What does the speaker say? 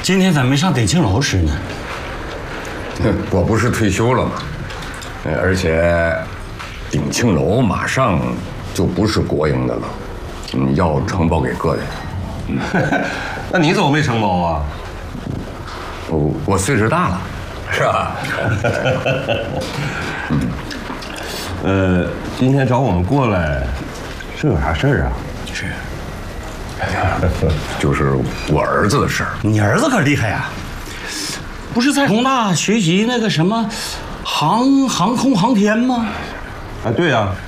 今天咋没上鼎庆楼吃呢？ 我不是退休了吗？而且鼎庆楼马上就不是国营的了，要承包给个人。 那你怎么没承包啊？ 我岁数大了，是吧？ 今天找我们过来是有啥事儿啊？ 是， 就是我儿子的事儿。 你儿子可厉害呀，不是在工大学习那个什么航空航天吗？ 啊，对呀、